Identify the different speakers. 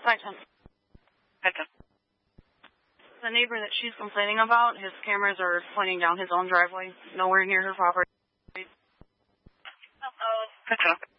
Speaker 1: Second. The neighbor that she's complaining about, his cameras are pointing down his own driveway, nowhere near her property.
Speaker 2: Uh-oh.